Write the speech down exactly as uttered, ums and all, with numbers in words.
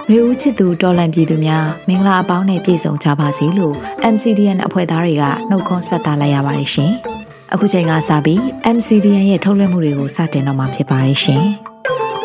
ရေဦးချစ်သူတော်လန်ပြည်သူများမင်္ဂလာအပေါင်းနဲ့ပြည့်စုံကြပါစေလို့ M C D N အဖွဲ့သားတွေကနှုတ်ခွန်းဆက်တာလိုက်ရပါတယ်ရှင်။အခုချိန်ကစပြီး M C D N ရဲ့ထုတ်လွှင့်မှုတွေကိုစတင်တော့မှာဖြစ်ပါတယ်ရှင်။